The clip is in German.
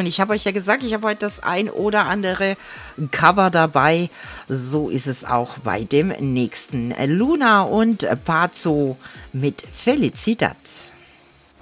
und ich habe euch ja gesagt, ich habe heute das ein oder andere Cover dabei. So ist es auch bei dem nächsten. Luna und Pazzo mit Felicidad.